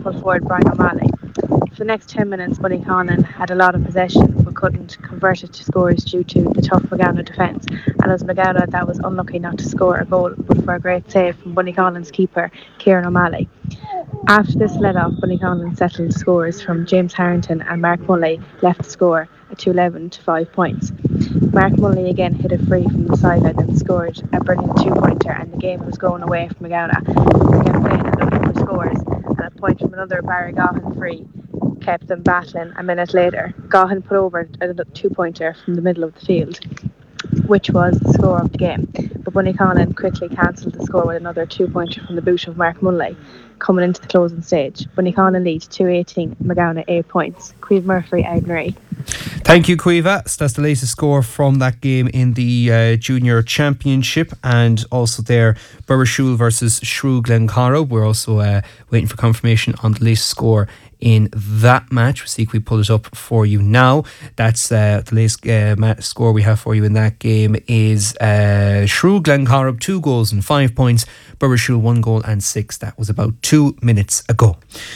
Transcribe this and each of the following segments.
full forward Brian O'Malley. For the next 10 minutes, Bunnyconnon had a lot of possession but couldn't convert it to scores due to the tough Magouna defence. And it was Magouna that was unlucky not to score a goal, but for a great save from Bunnyconnon's keeper, Kieran O'Malley. After this let-off, Bunnyconnon settled scores from James Harrington and Mark Mulley left the score at 2-11 to 5 points. Mark Mulley again hit a free from the sideline and scored a brilliant two-pointer, and the game was going away from Magouna. Again playing and looking for scores, and a point from another Barry Gaughan free kept them battling. A minute later, Gaughan put over a two-pointer from the middle of the field, which was the score of the game. But Bunnyconnon quickly cancelled the score with another two-pointer from the boot of Mark Mulley coming into the closing stage. Bunnyconnon lead 2-18, Magouna 8 points. Caoimhe Murphy, Ardnaree. Thank you, Caoimhe. So that's the latest score from that game in the Junior Championship, and also there Burrishoole versus Shrew Glencorrow. We're also waiting for confirmation on the latest score in that match. We'll see if we pull it up for you now. That's the latest score we have for you in that game is Shrew Glencorrow 2 goals and 5 points, Burrishoole 1 goal and 6. That was about 2 minutes ago.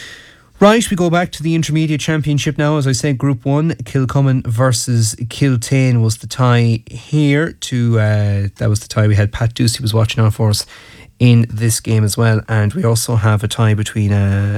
Right, we go back to the Intermediate Championship now. As I said, Group 1, Kilcommon versus Kiltane was the tie here. That was the tie. We had Pat Ducey was watching on for us in this game as well, and we also have a tie between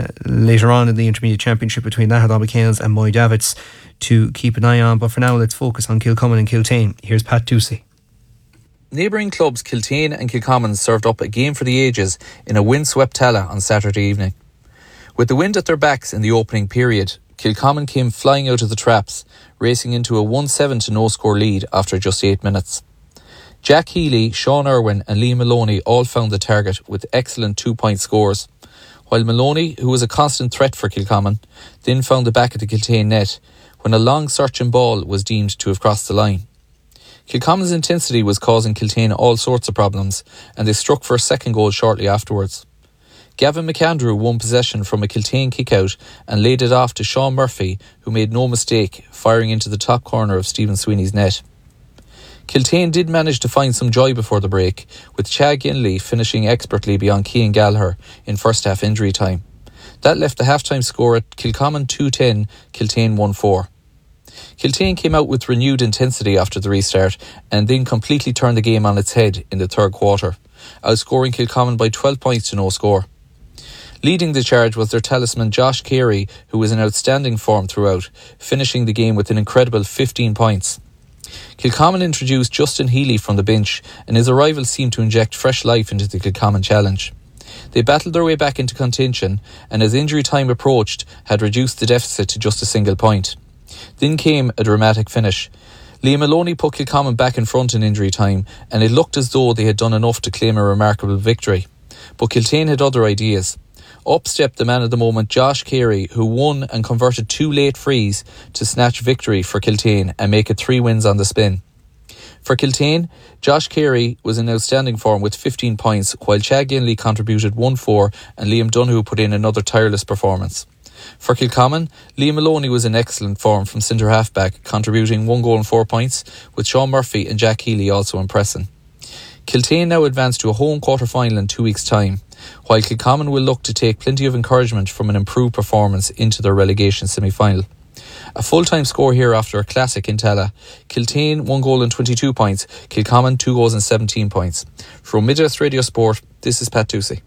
later on in the Intermediate Championship between Lahad Abercales and Moy Davits to keep an eye on. But for now, let's focus on Kilcommon and Kiltane. Here's Pat Ducey. Neighbouring clubs Kiltane and Kilcommon served up a game for the ages in a windswept Tallaght on Saturday evening. With the wind at their backs in the opening period, Kilcommon came flying out of the traps, racing into a 1-7 to no-score lead after just 8 minutes. Jack Healy, Sean Irwin and Liam Maloney all found the target with excellent 2-point scores, while Maloney, who was a constant threat for Kilcommon, then found the back of the Kiltane net when a long searching ball was deemed to have crossed the line. Kilcommon's intensity was causing Kiltane all sorts of problems, and they struck for a second goal shortly afterwards. Gavin McAndrew won possession from a Kiltane kick-out and laid it off to Sean Murphy, who made no mistake, firing into the top corner of Stephen Sweeney's net. Kiltane did manage to find some joy before the break, with Chad Ginley finishing expertly beyond Cian Gallagher in first half injury time. That left the half-time score at Kilcommon 2-10, Kiltane 1-4. Kiltane came out with renewed intensity after the restart and then completely turned the game on its head in the third quarter, outscoring Kilcommon by 12 points to no score. Leading the charge was their talisman Josh Carey, who was in outstanding form throughout, finishing the game with an incredible 15 points. Kilcommon introduced Justin Healy from the bench, and his arrival seemed to inject fresh life into the Kilcommon challenge. They battled their way back into contention, and as injury time approached, had reduced the deficit to just a single point. Then came a dramatic finish. Liam Maloney put Kilcommon back in front in injury time, and it looked as though they had done enough to claim a remarkable victory. But Kiltane had other ideas. Up stepped the man of the moment, Josh Carey, who won and converted 2 late frees to snatch victory for Kiltane and make it 3 wins on the spin. For Kiltane, Josh Carey was in outstanding form with 15 points, while Chad Ginley contributed 1-4 and Liam Donoghue put in another tireless performance. For Kilcommon, Liam Maloney was in excellent form from centre half-back, contributing 1 goal and 4 points, with Sean Murphy and Jack Healy also impressing. Kiltane now advanced to a home quarter-final in 2 weeks' time, while Kilcommon will look to take plenty of encouragement from an improved performance into their relegation semi-final. A full-time score here after a classic in Tallaght. Kiltane 1 goal and 22 points, Kilcommon 2 goals and 17 points. From Midwest Radio Sport, this is Pat Ducey.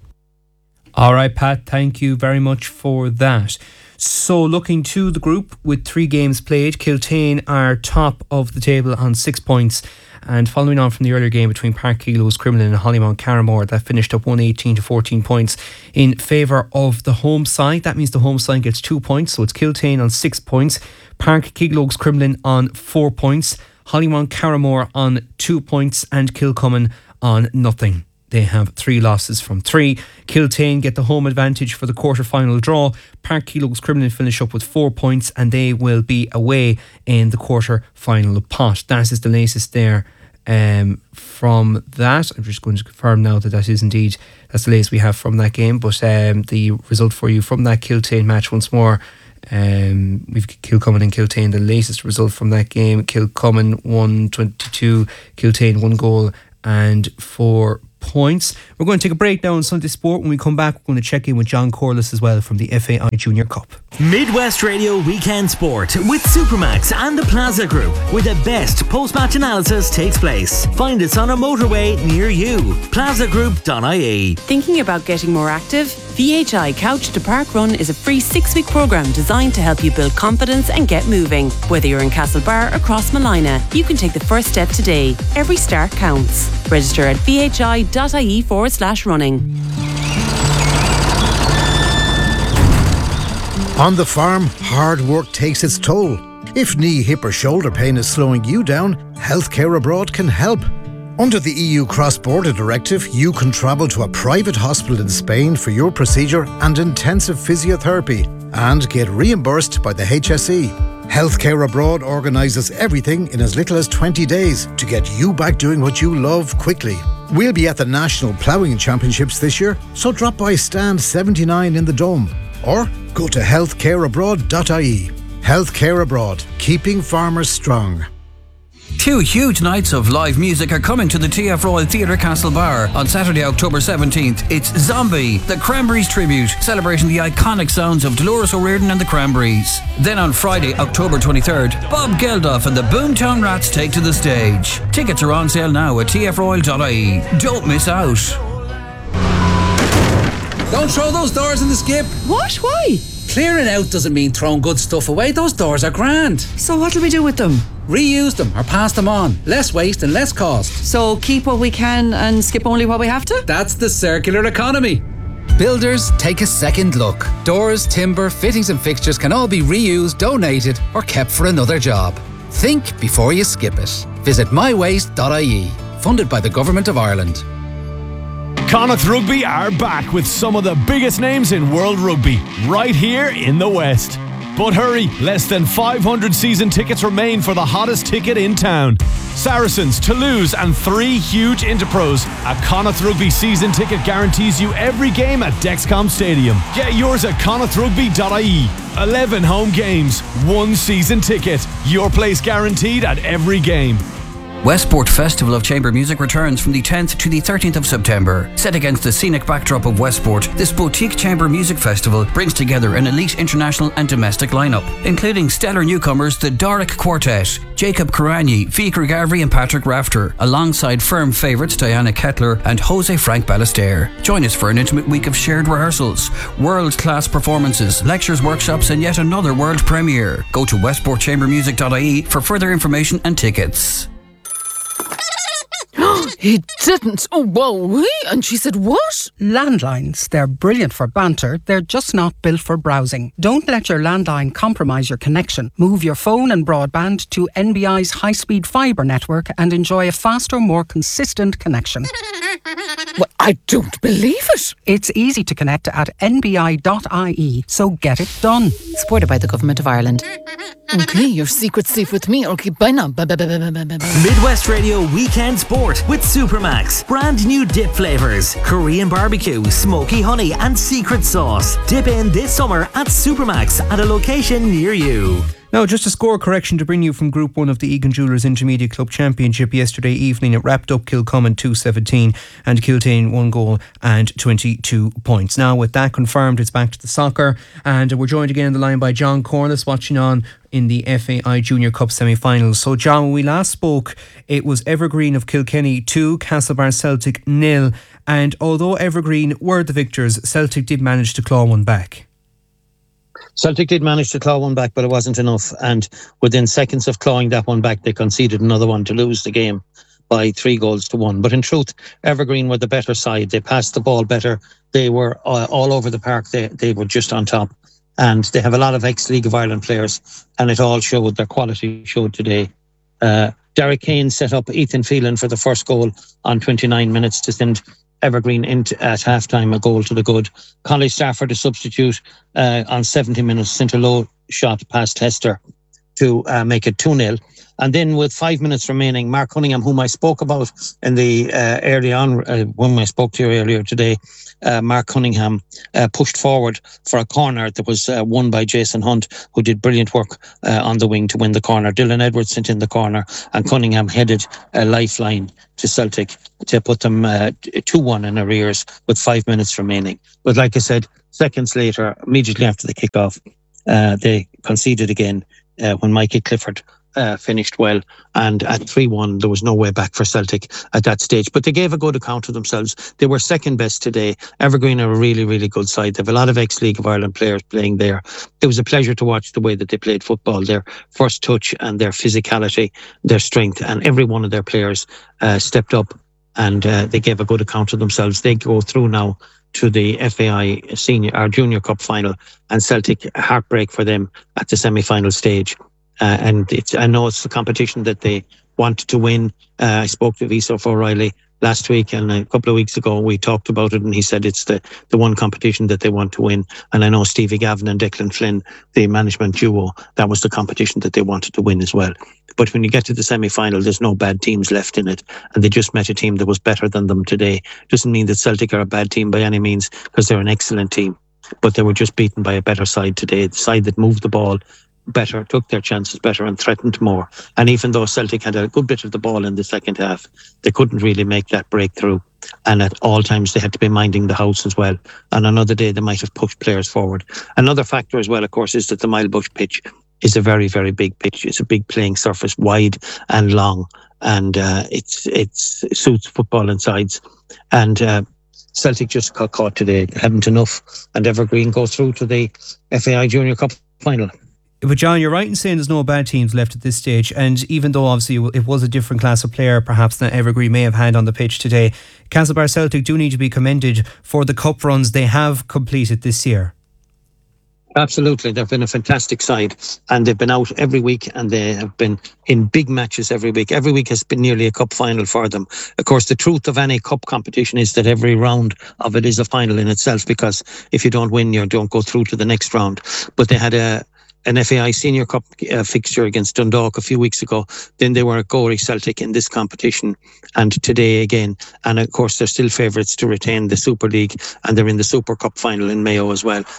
Alright Pat, thank you very much for that. So looking to the group with 3 games played, Kiltane are top of the table on 6 points, and following on from the earlier game between Park Keelo's Crumlin and Hollymount Carramore, that finished up 118 to 14 points in favour of the home side. That means the home side gets 2 points, so it's Kiltane on 6 points, Park Keelo's Crumlin on 4 points, Hollymount Carramore on 2 points, and Kilcommon on nothing. They have 3 losses from 3. Kiltane get the home advantage for the quarter-final draw. Park Keelo's Crumlin finish up with 4 points, and they will be away in the quarter-final pot. That is the latest there from that. I'm just going to confirm now that is indeed, that's the latest we have from that game. But the result for you from that Kiltane match once more, we've Kilcommon and Kiltane. The latest result from that game, Kilcommon 1-22, Kiltane 1 goal and 4 points. We're going to take a break now on Sunday Sport. When we come back, we're going to check in with John Corliss as well from the FAI Junior Cup. Midwest Radio Weekend Sport with Supermax and the Plaza Group, where the best post-match analysis takes place. Find us on a motorway near you. plazagroup.ie. Thinking about getting more active? VHI Couch to Park Run is a free 6-week programme designed to help you build confidence and get moving. Whether you're in Castlebar or Crossmolina, you can take the first step today. Every start counts. Register at vhi.ie/running. On the farm, hard work takes its toll. If knee, hip or shoulder pain is slowing you down, Healthcare Abroad can help. Under the EU Cross-Border Directive, you can travel to a private hospital in Spain for your procedure and intensive physiotherapy and get reimbursed by the HSE. Healthcare Abroad organises everything in as little as 20 days to get you back doing what you love quickly. We'll be at the National Ploughing Championships this year, so drop by stand 79 in the Dome or go to healthcareabroad.ie. Healthcare Abroad, keeping farmers strong. 2 huge nights of live music are coming to the TF Royal Theatre Castlebar on Saturday, October 17th. It's Zombie, the Cranberries tribute, celebrating the iconic sounds of Dolores O'Riordan and the Cranberries. Then on Friday, October 23rd, Bob Geldof and the Boomtown Rats take to the stage. Tickets are on sale now at tfroyal.ie. Don't miss out. Don't throw those doors in the skip. What? Why? Clearing out doesn't mean throwing good stuff away. Those doors are grand. So what do we do with them? Reuse them or pass them on. Less waste and less cost. So keep what we can and skip only what we have to? That's the circular economy. Builders, take a second look. Doors, timber, fittings and fixtures can all be reused, donated or kept for another job. Think before you skip it. Visit mywaste.ie. Funded by the Government of Ireland. Connacht Rugby are back with some of the biggest names in world rugby, right here in the West. But hurry, less than 500 season tickets remain for the hottest ticket in town. Saracens, Toulouse and 3 huge Interpros. A Connacht Rugby season ticket guarantees you every game at Dexcom Stadium. Get yours at connachtrugby.ie. 11 home games, 1 season ticket. Your place guaranteed at every game. Westport Festival of Chamber Music returns from the 10th to the 13th of September. Set against the scenic backdrop of Westport, this boutique chamber music festival brings together an elite international and domestic lineup, including stellar newcomers the Doric Quartet, Jacob Karani, Fikra Gavri and Patrick Rafter, alongside firm favourites Diana Kettler and Jose Frank Ballester. Join us for an intimate week of shared rehearsals, world-class performances, lectures, workshops and yet another world premiere. Go to westportchambermusic.ie for further information and tickets. He didn't. Oh, whoa. And she said, what? Landlines. They're brilliant for banter. They're just not built for browsing. Don't let your landline compromise your connection. Move your phone and broadband to NBI's high-speed fibre network and enjoy a faster, more consistent connection. Well, I don't believe it. It's easy to connect at nbi.ie, so get it done. Supported by the Government of Ireland. Okay, your secret's safe with me. Okay, bye now. Midwest Radio Weekend Sport with Supermax. Brand new dip flavours. Korean barbecue, smoky honey and secret sauce. Dip in this summer at Supermax at a location near you. Now, just a score correction to bring you from Group 1 of the Egan Jewellers Intermediate Club Championship yesterday evening. It wrapped up Kilcommon 2-17 and Kiltane 1 goal and 22 points. Now, with that confirmed, it's back to the soccer, and we're joined again on the line by John Corliss, watching on in the FAI Junior Cup semi-finals. So, John, when we last spoke, it was Evergreen of Kilkenny 2, Castlebar Celtic 0, and although Evergreen were the victors, Celtic did manage to claw one back. Celtic did manage to claw one back, but it wasn't enough. And within seconds of clawing that one back, they conceded another one to lose the game by 3-1. But in truth, Evergreen were the better side. They passed the ball better. They were all over the park. They were just on top. And they have a lot of ex-League of Ireland players, and it all showed. Their quality showed today. Derek Kane set up Ethan Phelan for the first goal on 29 minutes to send Evergreen into at half-time, a goal to the good. Conley Stafford, a substitute, on 70 minutes, sent a low shot past Hester to make it 2-0. And then with 5 minutes remaining, Mark Cunningham, whom I spoke about in the early on, when I spoke to you earlier today, Mark Cunningham pushed forward for a corner that was won by Jason Hunt, who did brilliant work on the wing to win the corner. Dylan Edwards sent in the corner, and Cunningham headed a lifeline to Celtic to put them 2-1 in arrears with 5 minutes remaining. But like I said, seconds later, immediately after the kick-off, they conceded again when Mikey Clifford finished well, and at 3-1 there was no way back for Celtic at that stage, but they gave a good account of themselves. They were second best today. Evergreen are a really, really good side. They have a lot of ex-League of Ireland players playing there. It was a pleasure to watch the way that they played football, their first touch and their physicality, their strength, and every one of their players stepped up, and they gave a good account of themselves. They go through now to the FAI Senior or Junior Cup final, and Celtic, a heartbreak for them at the semi-final stage. And I know it's the competition that they wanted to win. I spoke to Eosafe O'Reilly last week, and a couple of weeks ago we talked about it, and he said it's the one competition that they want to win. And I know Stevie Gavin and Declan Flynn, the management duo, that was the competition that they wanted to win as well. But when you get to the semi-final, there's no bad teams left in it, and they just met a team that was better than them today. Doesn't mean that Celtic are a bad team by any means, because they're an excellent team, but they were just beaten by a better side today, the side that moved the ball better, took their chances better, and threatened more. And even though Celtic had a good bit of the ball in the second half, they couldn't really make that breakthrough, and at all times they had to be minding the house as well. And another day they might have pushed players forward. Another factor as well, of course, is that the Milebush pitch is a very, very big pitch. It's a big playing surface, wide and long, and it suits football and sides. And Celtic just got caught today, haven't enough, and Evergreen go through to the FAI Junior Cup final. But John, you're right in saying there's no bad teams left at this stage, and even though obviously it was a different class of player perhaps than Evergreen may have had on the pitch today, Castlebar Celtic do need to be commended for the cup runs they have completed this year. Absolutely, they've been a fantastic side, and they've been out every week, and they have been in big matches every week. Every week has been nearly a cup final for them. Of course, the truth of any cup competition is that every round of it is a final in itself, because if you don't win, you don't go through to the next round. But they had an FAI Senior Cup fixture against Dundalk a few weeks ago. Then they were at Gorey Celtic in this competition, and today again. And of course they're still favourites to retain the Super League, and they're in the Super Cup final in Mayo as well,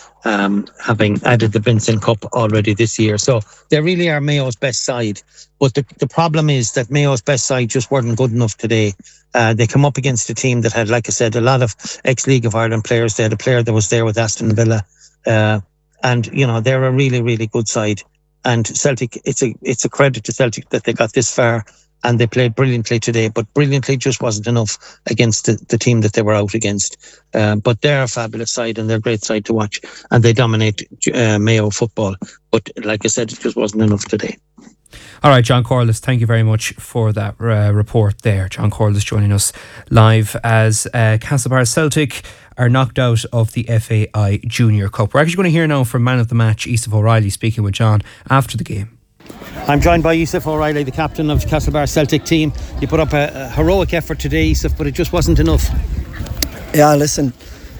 having added the Vincent Cup already this year. So they really are Mayo's best side. But the problem is that Mayo's best side just weren't good enough today. They come up against a team that had, like I said, a lot of ex-League of Ireland players. They had a player that was there with Aston Villa, and you know, they're a really, really good side. And Celtic, it's a credit to Celtic that they got this far, and they played brilliantly today. But brilliantly just wasn't enough against the team that they were out against. But they're a fabulous side, and they're a great side to watch, and they dominate Mayo football. But like I said, it just wasn't enough today. All right, John Corliss, thank you very much for that report there. John Corliss joining us live as Castlebar Celtic are knocked out of the FAI Junior Cup. We're actually going to hear now from man of the match, Eosafe O'Reilly, speaking with John after the game. I'm joined by Eosafe O'Reilly, the captain of the Castlebar Celtic team. You put up a heroic effort today, Eosafe, but it just wasn't enough. Yeah, listen,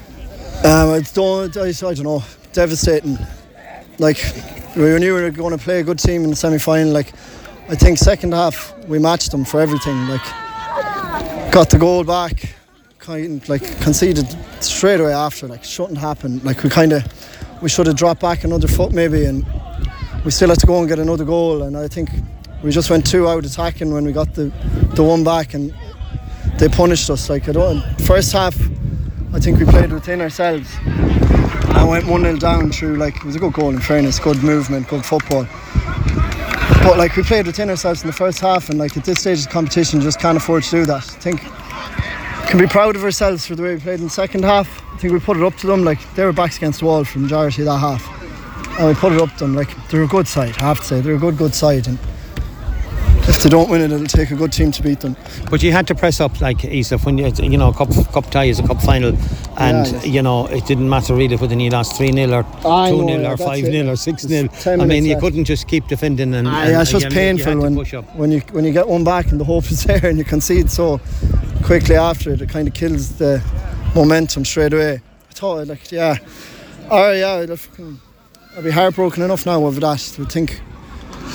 I don't know, devastating. Like, we knew we were going to play a good team in the semi-final. Like, I think second half we matched them for everything. Like, got the goal back, conceded straight away after. Like, shouldn't happen. Like, we should have dropped back another foot maybe, and we still had to go and get another goal. And I think we just went too out attacking when we got the one back, and they punished us. Like, first half, I think we played within ourselves. I went 1-0 down through, like, it was a good goal in fairness, good movement, good football. But like, we played within ourselves in the first half, and like, at this stage of the competition, just can't afford to do that. I think we can be proud of ourselves for the way we played in the second half. I think we put it up to them. Like, they were backs against the wall for the majority of that half, and we put it up to them. Like, they're a good side, I have to say, they're a good side, and if they don't win it, it'll take a good team to beat them. But you had to press up, like, Eosafe, when you know, cup tie is a cup final, and you know, it didn't matter really whether you lost 3-0 or 2-0 or 5-0 or 6-0. I mean, you couldn't just keep defending, and it's just painful when you get one back and the hope is there, and you concede so quickly after it. It kind of kills the momentum straight away. I thought, like, I'd be heartbroken enough now over that. I think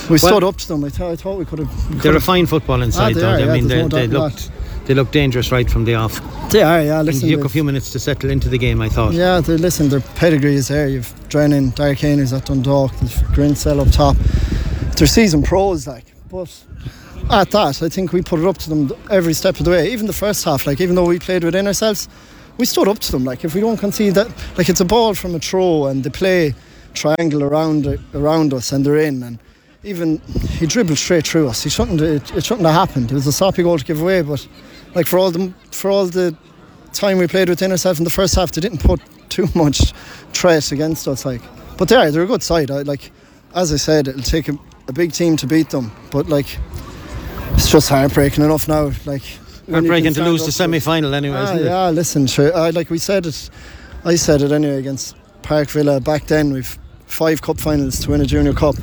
We stood up to them. I thought we could have. They're a fine football inside, though. I mean, they looked dangerous right from the off. They are, yeah. Listen, it took a few minutes to settle into the game, I thought. Yeah, their pedigree is there. You've Drennan, Dark Kane, who's at Dundalk, there's Grinsell up top. They're seasoned pros, like. But at that, I think we put it up to them every step of the way. Even the first half, like, even though we played within ourselves, we stood up to them. Like, if we don't concede that, like, it's a ball from a throw and they play triangle around us and they're in, and even he dribbled straight through us. It shouldn't have happened. It was a sloppy goal to give away, but like for all the time we played within ourselves in the first half, they didn't put too much threat against us. Like, but they're a good side. As I said, it'll take a big team to beat them, but like it's just heartbreaking enough now. Like heartbreaking to lose the semi-final anyway, isn't it? Yeah, listen, sure. Like we said it, I said it anyway against Park Villa back then. We've 5 cup finals to win a junior cup.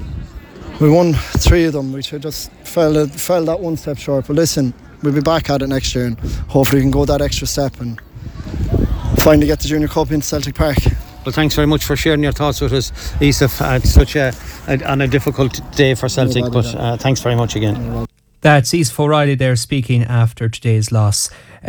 We won 3 of them. We just fell that one step short. But listen, we'll be back at it next year, and hopefully we can go that extra step and finally get the junior cup into Celtic Park. Well, thanks very much for sharing your thoughts with us, Isaf, at such on a difficult day for Celtic. But thanks very much again. That's Isaf O'Reilly there speaking after today's loss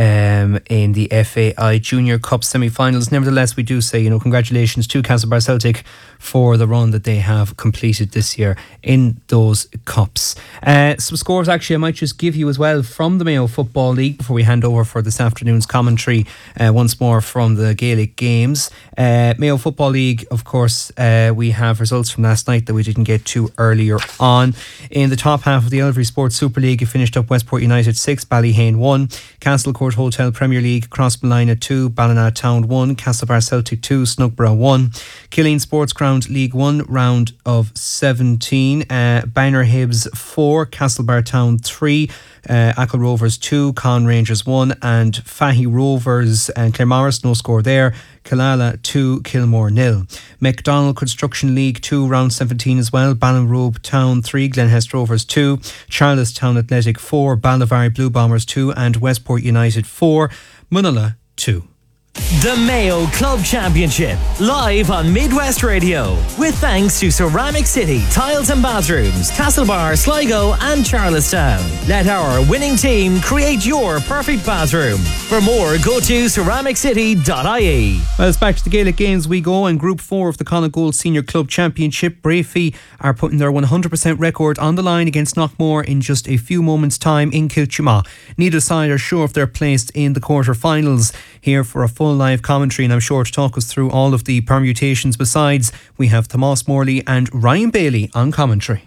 in the FAI Junior Cup semi-finals. Nevertheless, we do say, congratulations to Castlebar Celtic for the run that they have completed this year in those cups. Some scores actually I might just give you as well from the Mayo Football League before we hand over for this afternoon's commentary once more from the Gaelic games. Mayo Football League, of course, we have results from last night that we didn't get to earlier on. In the top half of the Elvery Sports Super League, it finished up Westport United 6, Ballyhane 1, Castlecourt Hotel Premier League, Crossmolina 2, Ballina Town 1, Castlebar Celtic 2, Snugborough 1, Killeen Sports Ground League 1 round of 17, Banner Hibs 4, Castlebar Town 3, Achill Rovers 2, Con Rangers 1, and Fahy Rovers and Claremorris, no score there, Killala 2, Kilmore 0. McDonald Construction League 2 round 17 as well, Ballinrobe Town 3, Glenhest Rovers 2, Charlestown Athletic 4, Balnavarry Blue Bombers 2, and Westport United 4, Munilla 2. The Mayo Club Championship, live on Midwest Radio, with thanks to Ceramic City Tiles and Bathrooms, Castlebar, Sligo and Charlestown. Let our winning team create your perfect bathroom. For more, go to ceramiccity.ie. Well, it's back to the Gaelic games we go. In Group 4 of the Connacht Senior Club Championship, Brafey are putting their 100% record on the line against Knockmore in just a few moments' time in Kilchuma. Neither side are sure if they're placed in the quarter-finals. Here for a full live commentary, and I'm sure to talk us through all of the permutations besides, we have Tomás Morley and Ryan Bailey on commentary.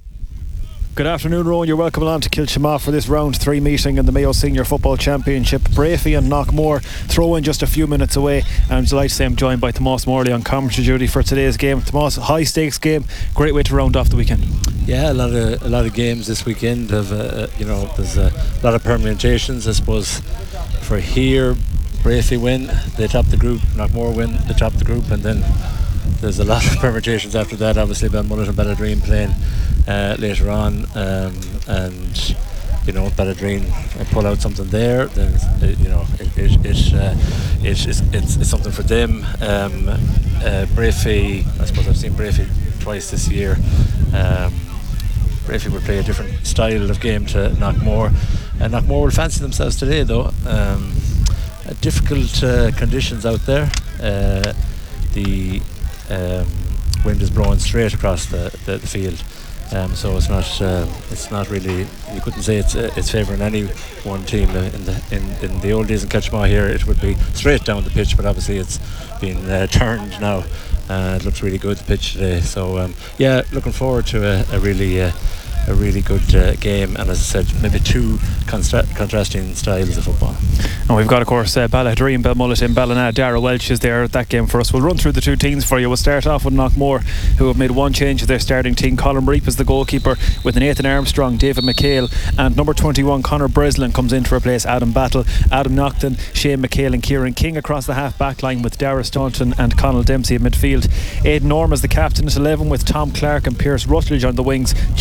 Good afternoon, Rowan. You're welcome along to Kilchuma for this round 3 meeting in the Mayo Senior Football Championship. Brafey and Knockmore throw in just a few minutes away, and I'm delighted to say I'm joined by Tomás Morley on commentary duty for today's game. Tomás, high stakes game, great way to round off the weekend. Yeah, a lot of games this weekend. There's a lot of permutations, I suppose. For here, Brafey win, they top the group. Knockmore win, they top the group, and then there's a lot of permutations after that. Obviously, Belmullet and Balladreen playing later on, and Balladreen pull out something there. Then it's something for them. Brafey, I suppose I've seen Brafey twice this year. Brafey will play a different style of game to Knockmore, and Knockmore will fancy themselves today, though. Difficult conditions out there. The wind is blowing straight across the field, so it's not really, you couldn't say it's favouring any one team. In the old days in Kilchuma here, it would be straight down the pitch, but obviously it's been turned now. It looks really good, the pitch today. So looking forward to a really good game, and as I said, maybe 2 contrasting styles of football. And we've got, of course, Balladreen, Belmullet in Ballina. Dara Welch is there at that game for us. We'll run through the 2 teams for you. We'll start off with Knockmore, who have made 1 change to their starting team. Colin Reap is the goalkeeper, with Nathan Armstrong, David McHale, and number 21 Conor Breslin comes in to replace Adam Battle, Adam Naughton, Shane McHale and Kieran King across the half-back line, with Dara Staunton and Conal Dempsey in midfield. Aidan Orme is the captain at 11, with Tom Clark and Pierce Rutledge on the wings. Charlie Burke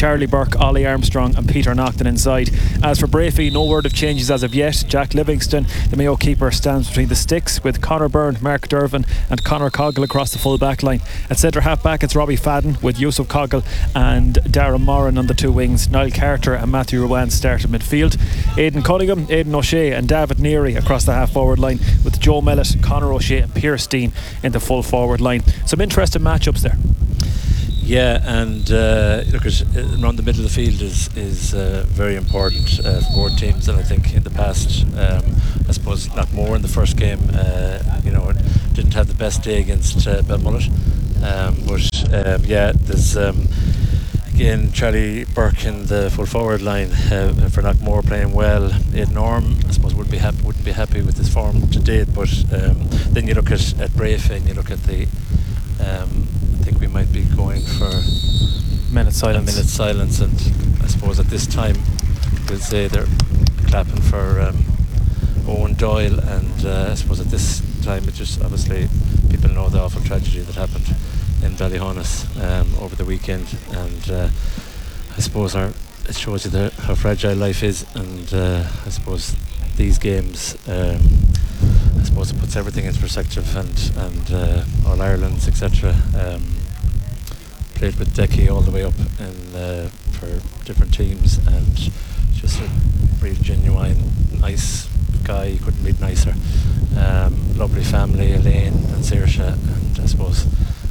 Burke, Ollie Armstrong and Peter Naughton inside. As for Brafey, no word of changes as of yet. Jack Livingston, the Mayo keeper, stands between the sticks with Conor Byrne, Mark Dervin and Conor Coggle across the full back line. At centre half back it's Robbie Fadden with Yusuf Coggle and Darren Moran on the two wings. Niall Carter and Matthew Rowan start in midfield. Aidan Cunningham, Aidan O'Shea and David Neary across the half forward line, with Joe Mellett, Conor O'Shea and Pierce Dean in the full forward line. Some interesting matchups there. Yeah, and look, around the middle of the field is very important for both teams, and I think in the past, I suppose Knockmore in the first game, didn't have the best day against Belmullet, but yeah, there's again Charlie Burke in the full forward line for Knockmore playing well. Aidan Orme, I suppose, wouldn't be happy with his form to date, but then you look at Brave and you look at the. I think we might be going for a minute's silence, and I suppose at this time we'll say they're clapping for Owen Doyle, and I suppose at this time it just obviously people know the awful tragedy that happened in Ballyhonus over the weekend, and I suppose it shows you how fragile life is, and I suppose these games I suppose it puts everything into perspective, and All Ireland's etc. Played with Decky all the way up for different teams, and just a really genuine, nice guy. You couldn't meet nicer. Lovely family, Elaine and Saoirse, and I suppose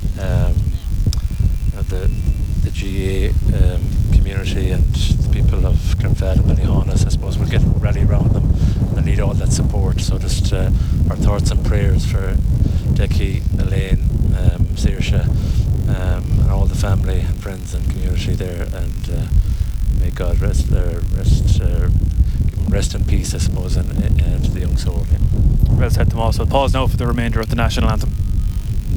the GA community and the people of Glenfad and Ballyhonus, I suppose, will rally around them and need all that support. So just our thoughts and prayers for Decky, Elaine, Saoirse, and all the family and friends and community there, and may God rest in peace, I suppose, and to the young soul. Well said, Tomas. We'll pause now for the remainder of the national anthem.